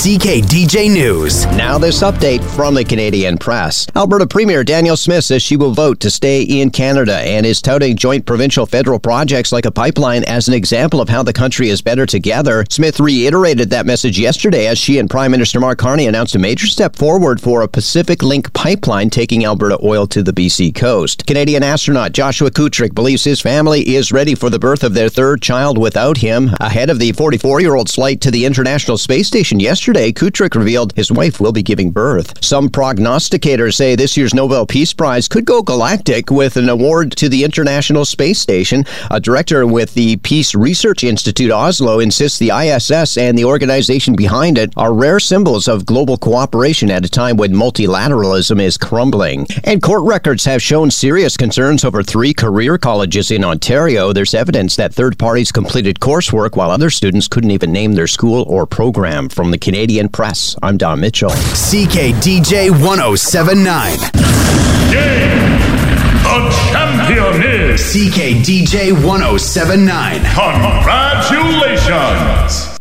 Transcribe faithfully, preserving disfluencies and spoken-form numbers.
C K D J News. Now this update from the Canadian Press. Alberta Premier Danielle Smith says she will vote to stay in Canada and is touting joint provincial-federal projects like a pipeline as an example of how the country is better together. Smith reiterated that message yesterday as she and Prime Minister Mark Carney announced a major step forward for a Pacific Link pipeline taking Alberta oil to the B C coast. Canadian astronaut Joshua Kutrick believes his family is ready for the birth of their third child without him. Ahead of the forty-four-year-old's flight to the International Space Station yesterday, Kutrick revealed his wife will be giving birth. Some prognosticators say this year's Nobel Peace Prize could go galactic with an award to the International Space Station. A director with the Peace Research Institute Oslo insists the I S S and the organization behind it are rare symbols of global cooperation at a time when multilateralism is crumbling. And court records have shown serious concerns over three career colleges in Ontario. There's evidence that third parties completed coursework while other students couldn't even name their school or program. From the Canadian Press, I'm Don Mitchell. C K D J one oh seven point nine. Game. The champion is C K D J one oh seven point nine. Congratulations.